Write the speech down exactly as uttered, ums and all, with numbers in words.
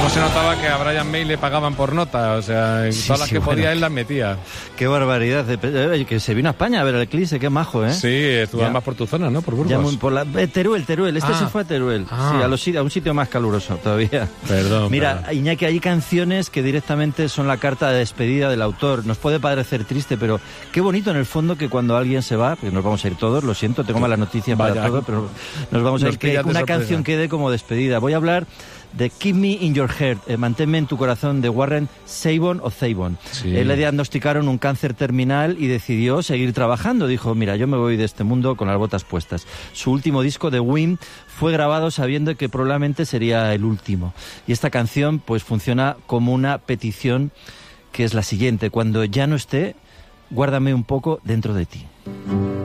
cómo se notaba que a Brian May le pagaban por nota, o sea, Sí, todas las sí, que bueno. podía él las metía. Qué barbaridad. De, que se vino a España a ver el Eclipse, qué majo, ¿eh? Sí, estuvo Ya. más por tu zona, ¿no? Por Burgos. Ya muy- por la, eh, Teruel, Teruel. Este Ah. se fue a Teruel. Ah. Sí, a, los, sit- a un sitio más caluroso todavía. Perdón. Mira, perdón. Iñaki, hay canciones que directamente son la carta de despedida del autor. Nos puede parecer triste, pero qué bonito en el fondo que cuando alguien se va, porque nos vamos a ir todos, lo siento, tengo malas noticias para Vaya. todo, pero nos vamos a Nos ir, que pillas de una sorpresa. canción quede como despedida. Voy a hablar de Keep Me in Your Heart, eh, manténme en tu corazón, de Warren Zevon o Zevon. Sí. Él le diagnosticaron un cáncer terminal y decidió seguir trabajando. Dijo, mira, yo me voy de este mundo con las botas puestas. Su último disco, The Wind, fue grabado sabiendo que probablemente sería el último. Y esta canción pues funciona como una petición que es la siguiente: cuando ya no esté, guárdame un poco dentro de ti.